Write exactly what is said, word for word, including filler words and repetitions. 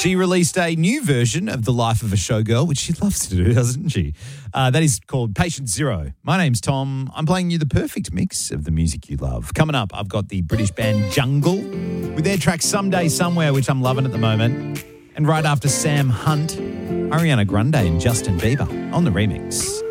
She released a new version of The Life of a Showgirl, which she loves to do, doesn't she? Uh, that is called Patient Zero. My name's Tom. I'm playing you the perfect mix of the music you love. Coming up, I've got the British band Jungle with their track Someday Somewhere, which I'm loving at the moment. And right after Sam Hunt, Ariana Grande and Justin Bieber on the remix.